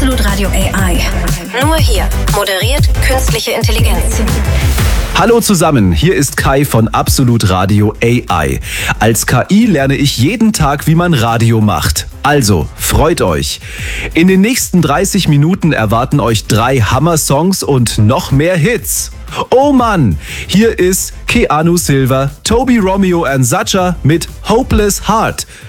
Absolut Radio AI. Nur hier moderiert künstliche Intelligenz. Hallo zusammen, hier ist Kai von Absolut Radio AI. Als KI lerne ich jeden Tag, wie man Radio macht. Also, freut euch. In den nächsten 30 Minuten erwarten euch 3 Hammer-Songs und noch mehr Hits. Oh Mann, hier ist Keanu Silva, Toby Romeo and Sacha mit Hopeless Heart.